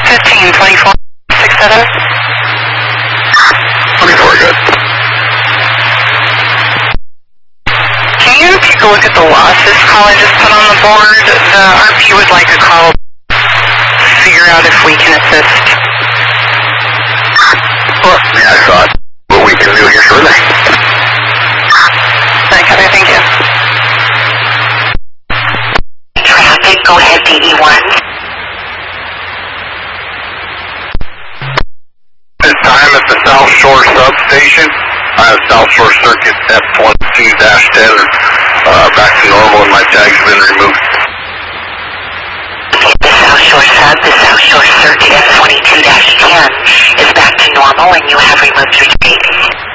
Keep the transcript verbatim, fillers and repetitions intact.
fifteen, twenty-four, six seven. twenty-four, good. Can you take a look at the losses call I just put on the board? The R P would like a call to figure out if we can assist. Well, yeah, I saw it. What we can do here shortly. Okay, thank you. Traffic, go ahead, D D one. This time at the South Shore substation, I have South Shore circuit F twenty-two dash ten uh, back to normal and my tag's been removed. The South Shore sub, the South Shore circuit F twenty-two dash ten is back to normal and you have removed your tag.